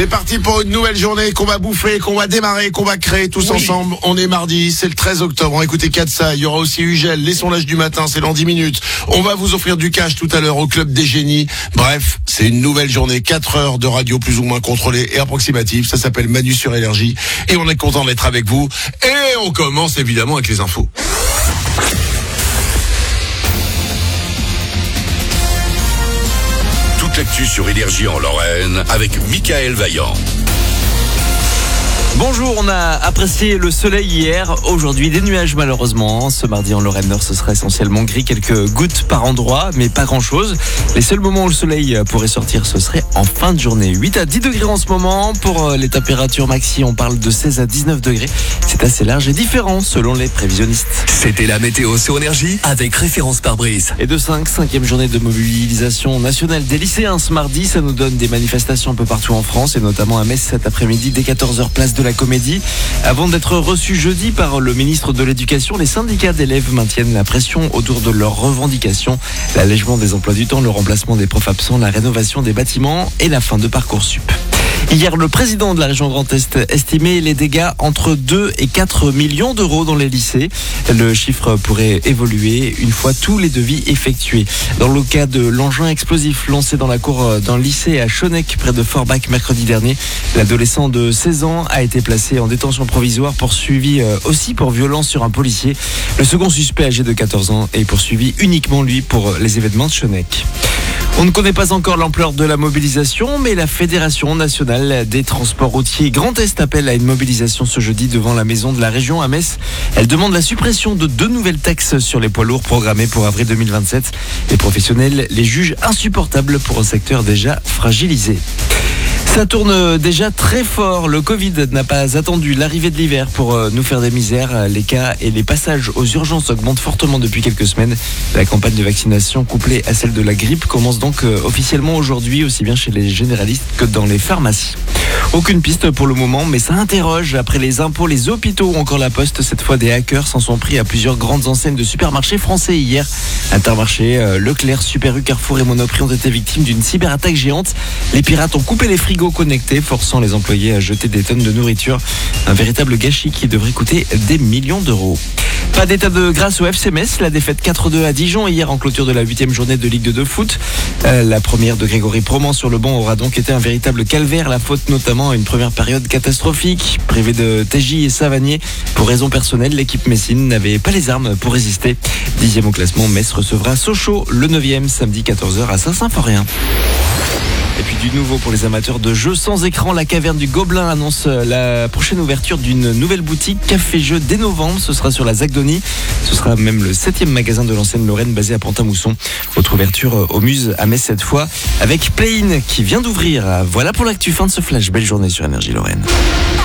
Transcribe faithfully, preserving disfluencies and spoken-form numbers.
C'est parti pour une nouvelle journée qu'on va bouffer, qu'on va démarrer, qu'on va créer tous oui. ensemble. On est mardi, c'est le treize octobre. Écoutez Katsa, il y aura aussi Ugel, les sondages du matin, c'est dans dix minutes. On va vous offrir du cash tout à l'heure au Club des Génies. Bref, c'est une nouvelle journée, quatre heures de radio plus ou moins contrôlée et approximative. Ça s'appelle Manu sur Énergie et on est content d'être avec vous. Et on commence évidemment avec les infos. Toute l'actu sur Énergie en Lorraine avec Michael Vaillant. Bonjour, on a apprécié le soleil hier, aujourd'hui des nuages malheureusement. Ce mardi en Lorraine Nord, ce sera essentiellement gris, quelques gouttes par endroit, mais pas grand chose. Les seuls moments où le soleil pourrait sortir, ce serait en fin de journée. huit à dix degrés en ce moment. Pour les températures maxi, on parle de seize à dix-neuf degrés. C'est assez large et différent selon les prévisionnistes. C'était la météo sur Énergie avec référence pare-brise. Et de cinq, cinquième journée de mobilisation nationale des lycéens ce mardi. Ça nous donne des manifestations un peu partout en France et notamment à Metz cet après-midi dès quatorze heures place de la Comédie. Avant d'être reçus jeudi par le ministre de l'Éducation, les syndicats d'élèves maintiennent la pression autour de leurs revendications. L'allègement des emplois du temps, le remplacement des profs absents, la rénovation des bâtiments et la fin de Parcoursup. Hier, le président de la région Grand Est estimait les dégâts entre deux et quatre millions d'euros dans les lycées. Le chiffre pourrait évoluer une fois tous les devis effectués. Dans le cas de l'engin explosif lancé dans la cour d'un lycée à Chonec, près de Forbach, mercredi dernier, l'adolescent de seize ans a été placé en détention provisoire, poursuivi aussi pour violence sur un policier. Le second suspect, âgé de quatorze ans, est poursuivi uniquement lui pour les événements de Chonec. On ne connaît pas encore l'ampleur de la mobilisation, mais la Fédération nationale des transports routiers Grand Est appelle à une mobilisation ce jeudi devant la maison de la région à Metz. Elle demande la suppression de deux nouvelles taxes sur les poids lourds programmées pour avril deux mille vingt-sept. Les professionnels les jugent insupportables pour un secteur déjà fragilisé. Ça tourne déjà très fort. Le Covid n'a pas attendu l'arrivée de l'hiver pour nous faire des misères. Les cas et les passages aux urgences augmentent fortement depuis quelques semaines. La campagne de vaccination couplée à celle de la grippe commence donc officiellement aujourd'hui, aussi bien chez les généralistes que dans les pharmacies. Aucune piste pour le moment, mais ça interroge. Après les impôts, les hôpitaux ou encore la Poste, cette fois des hackers s'en sont pris à plusieurs grandes enseignes de supermarchés français hier. Intermarché, Leclerc, Super U, Carrefour et Monoprix ont été victimes d'une cyberattaque géante. Les pirates ont coupé les frigos connectés, forçant les employés à jeter des tonnes de nourriture. Un véritable gâchis qui devrait coûter des millions d'euros. Pas d'état de grâce au F C Metz, la défaite quatre deux à Dijon hier en clôture de la huitième journée de Ligue deux de foot. Euh, la première de Grégory Proman sur le banc aura donc été un véritable calvaire, la faute notamment à une première période catastrophique. Privé de T J et Savanier, pour raison personnelle, l'équipe messine n'avait pas les armes pour résister. Dixième au classement, Metz recevra Sochaux le neuvième samedi quatorze heures à Saint-Symphorien. Et puis du nouveau pour les amateurs de jeux sans écran, la caverne du Gobelin annonce la prochaine ouverture d'une nouvelle boutique café-jeu dès novembre. Ce sera sur la Zagdonie. Ce sera même le septième magasin de l'enseigne Lorraine basé à Pont-à-Mousson. Autre ouverture au Muse à Metz cette fois avec Play-in qui vient d'ouvrir. Voilà pour l'actu, fin de ce flash. Belle journée sur Énergie Lorraine.